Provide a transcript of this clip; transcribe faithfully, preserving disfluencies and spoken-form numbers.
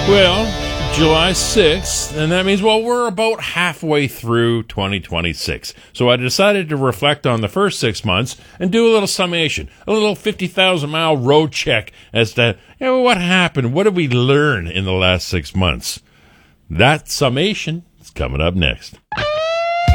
Well, July sixth, and that means, well, we're about halfway through twenty twenty-six. So I decided to reflect on the first six months and do a little summation, a little fifty thousand mile road check as to, you know, what happened, what did we learn in the last six months? That summation is coming up next.